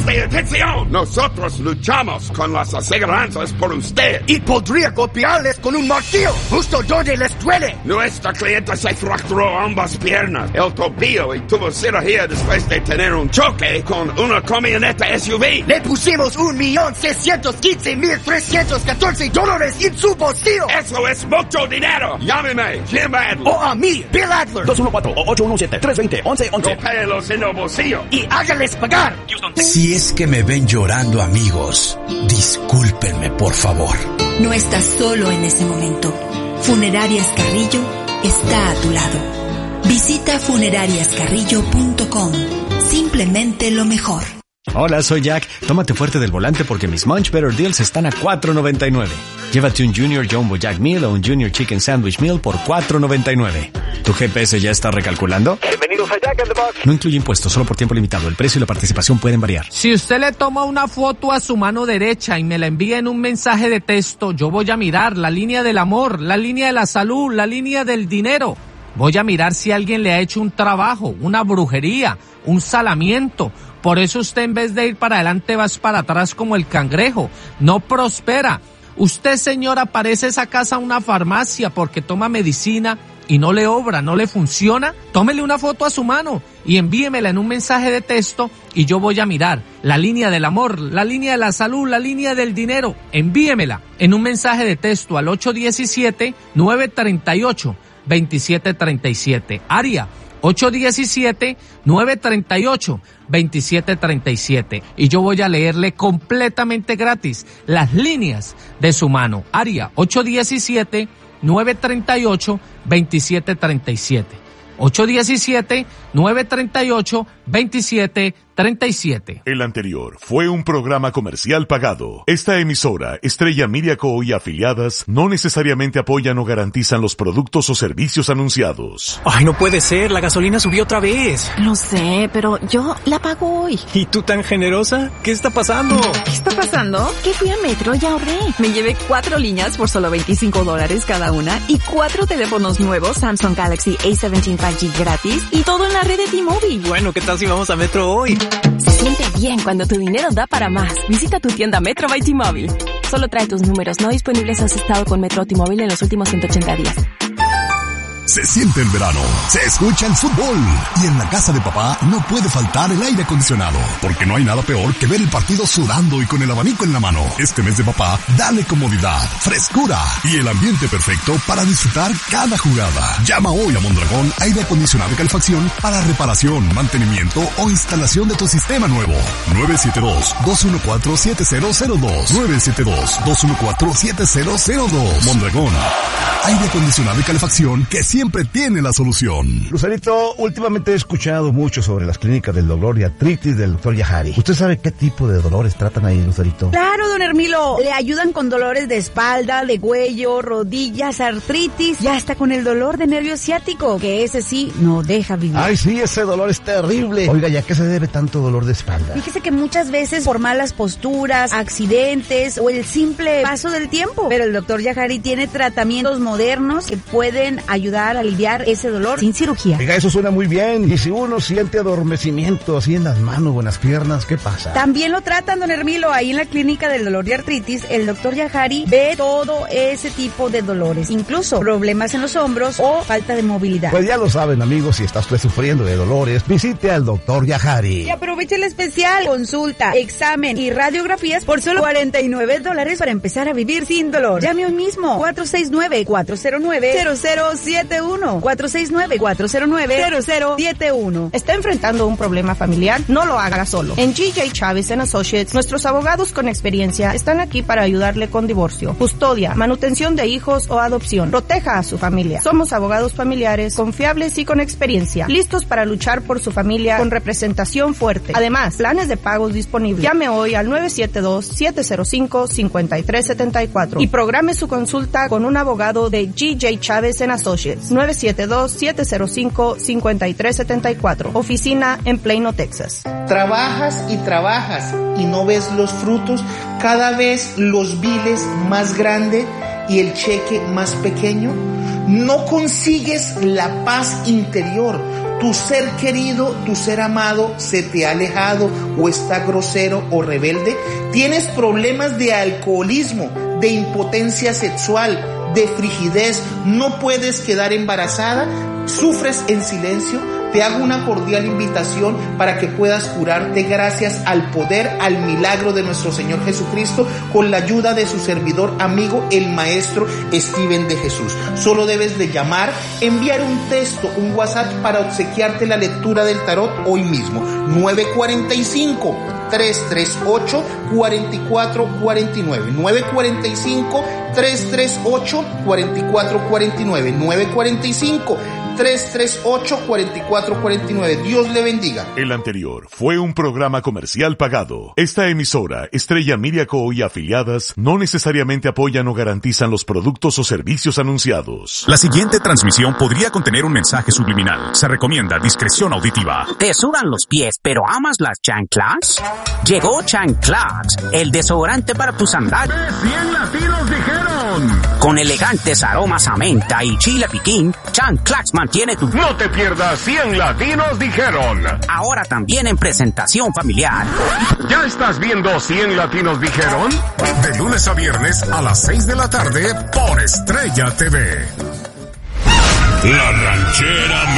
¡Preste atención! Nosotros luchamos con las aseguranzas por usted. Y podría golpearles con un martillo, justo donde les duele. Nuestra clienta se fracturó ambas piernas, el tobillo y tuvo cirugía después de tener un choque con una camioneta SUV. Le pusimos $1,615,314 en su bolsillo. ¡Eso es mucho dinero! Llámeme, Jim Adler. O a mí, Bill Adler. 214-817-320-1111. Cópelos en el bolsillo. Y háganles pagar. Si es que me ven llorando, amigos, discúlpenme, por favor. No estás solo en ese momento. Funerarias Carrillo está a tu lado. Visita funerariascarrillo.com. Simplemente lo mejor. Hola, soy Jack. Tómate fuerte del volante porque mis Munch Better Deals están a $4.99. Llévate un Junior Jumbo Jack Meal o un Junior Chicken Sandwich Meal por $4.99. ¿Tu GPS ya está recalculando? Bienvenidos a Jack in the Box. No incluye impuestos, solo por tiempo limitado. El precio y la participación pueden variar. Si usted le toma una foto a su mano derecha y me la envía en un mensaje de texto, yo voy a mirar la línea del amor, la línea de la salud, la línea del dinero. Voy a mirar si alguien le ha hecho un trabajo, una brujería, un salamiento. Por eso usted en vez de ir para adelante vas para atrás como el cangrejo. No prospera. Usted, señora, parece esa casa una farmacia porque toma medicina y no le obra, no le funciona. Tómele una foto a su mano y envíemela en un mensaje de texto y yo voy a mirar la línea del amor, la línea de la salud, la línea del dinero. Envíemela en un mensaje de texto al 817-938-2737. Área 817-938-2737. Y yo voy a leerle completamente gratis las líneas de su mano. Área 817-938-2737. 817-938-2737. El anterior fue un programa comercial pagado. Esta emisora, Estrella Media Co. y afiliadas, no necesariamente apoyan o garantizan los productos o servicios anunciados. Ay, no puede ser, la gasolina subió otra vez. Lo sé, pero yo la pago hoy. ¿Y tú tan generosa? ¿Qué está pasando? ¿Qué está pasando? Que fui a Metro y ahorré. Me llevé 4 líneas por solo $25 cada una y 4 teléfonos nuevos Samsung Galaxy A17 5G gratis y todo en la red de T-Mobile. Bueno, ¿qué tal si vamos a Metro hoy? Se siente bien cuando tu dinero da para más. Visita tu tienda Metro by T-Mobile. Solo trae tus números no disponibles si has estado con Metro o T-Mobile en los últimos 180 días. Se siente el verano, se escucha el fútbol y en la casa de papá no puede faltar el aire acondicionado, porque no hay nada peor que ver el partido sudando y con el abanico en la mano. Este mes de papá, dale comodidad, frescura y el ambiente perfecto para disfrutar cada jugada. Llama hoy a Mondragón Aire Acondicionado y Calefacción para reparación, mantenimiento o instalación de tu sistema nuevo. 972-214-7002. 972-214-7002. Mondragón Aire Acondicionado y Calefacción, que siempre tiene la solución. Lucerito, últimamente he escuchado mucho sobre las clínicas del dolor y artritis del Dr. Yahari. ¿Usted sabe qué tipo de dolores tratan ahí, Lucerito? Claro, don Hermilo. Le ayudan con dolores de espalda, de cuello, rodillas, artritis y hasta con el dolor de nervio ciático, que ese sí no deja vivir. Ay, sí, ese dolor es terrible. Oiga, ¿ya qué se debe tanto dolor de espalda? Fíjese que muchas veces por malas posturas, accidentes o el simple paso del tiempo. Pero el Dr. Yahari tiene tratamientos modernos que pueden ayudar a aliviar ese dolor sin cirugía. Oiga, eso suena muy bien. Y si uno siente adormecimiento así en las manos o en las piernas, ¿qué pasa? También lo tratan, don Hermilo, ahí en la clínica del dolor y artritis. El Dr. Yahari ve todo ese tipo de dolores, incluso problemas en los hombros o falta de movilidad. Pues ya lo saben, amigos, si está usted sufriendo de dolores, visite al Dr. Yahari. Y aproveche el especial, consulta, examen y radiografías por solo $49 para empezar a vivir sin dolor. Llame hoy mismo, 469-409-0071. 469-409-0071. ¿Está enfrentando un problema familiar? No lo haga solo. En G.J. Chávez & Associates, nuestros abogados con experiencia están aquí para ayudarle con divorcio, custodia, manutención de hijos o adopción. Proteja a su familia. Somos abogados familiares confiables y con experiencia, listos para luchar por su familia con representación fuerte. Además, planes de pagos disponibles. Llame hoy al 972-705-5374 y programe su consulta con un abogado de G.J. Chávez & Associates. 972-705-5374. Oficina en Plano, Texas. Trabajas y trabajas y no ves los frutos. Cada vez los biles más grandes y el cheque más pequeño. No consigues la paz interior Tu ser querido, tu ser amado se te ha alejado o está grosero o rebelde. Tienes problemas de alcoholismo, de impotencia sexual, de frigidez, no puedes quedar embarazada, sufres en silencio. Te hago una cordial invitación para que puedas curarte gracias al poder, al milagro de nuestro Señor Jesucristo, con la ayuda de su servidor amigo, el maestro Steven de Jesús. Solo debes de llamar, enviar un texto, un WhatsApp para obsequiarte la lectura del tarot hoy mismo. 945-338-4449. 945-338-4449. 945-338-4449. Dios le bendiga. El anterior fue un programa comercial pagado. Esta emisora, Estrella Miriaco y afiliadas, no necesariamente apoyan o garantizan los productos o servicios anunciados. La siguiente transmisión podría contener un mensaje subliminal. Se recomienda discreción auditiva. ¿Te sudan los pies, pero amas las chanclas? Llegó Chanclax, el desodorante para tus sandalias. 100 latinos dijeron. Con elegantes aromas a menta y chile piquín, Chanclax mantiene tu... No te pierdas 100 latinos dijeron. Ahora también en presentación familiar. ¿Ya estás viendo 100 latinos dijeron? De lunes a viernes a las 6 de la tarde por Estrella TV. La Ranchera